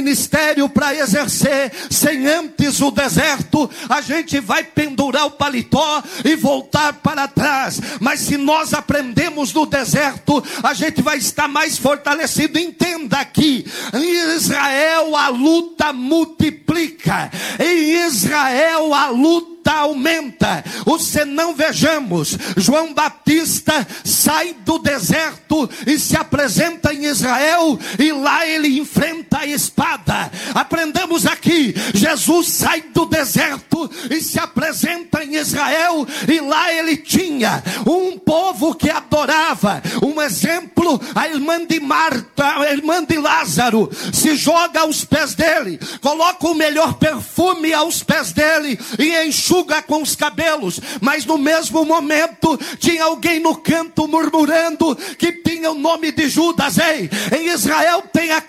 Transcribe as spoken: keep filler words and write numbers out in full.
ministério para exercer, sem antes o deserto, a gente vai pendurar o paletó e voltar para trás. Mas se nós aprendemos no deserto, a gente vai estar mais fortalecido. Entenda aqui, em Israel a luta multiplica, em Israel a luta aumenta. O senão, vejamos, João Batista sai do deserto e se apresenta em Israel, e lá ele enfrenta a espada. Aprendamos aqui, Jesus sai do deserto e se apresenta em Israel, e lá ele tinha um povo que adorava. Um exemplo, a irmã de Marta, a irmã de Lázaro, se joga aos pés dele, coloca o melhor perfume aos pés dele e enxuga com os cabelos. Mas no mesmo momento tinha alguém no canto murmurando que tinha o nome de Judas. Ei, em Israel tem aquele